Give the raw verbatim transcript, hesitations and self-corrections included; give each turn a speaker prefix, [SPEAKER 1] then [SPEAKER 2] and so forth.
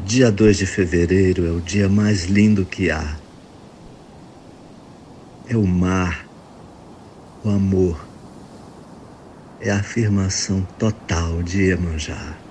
[SPEAKER 1] Dia dois de fevereiro é o dia mais lindo que há. É o mar, o amor, é a afirmação total de Iemanjá.